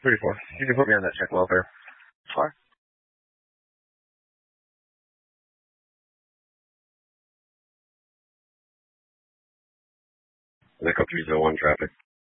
34. You can put me on that check welfare. Fine. Echo 301 traffic.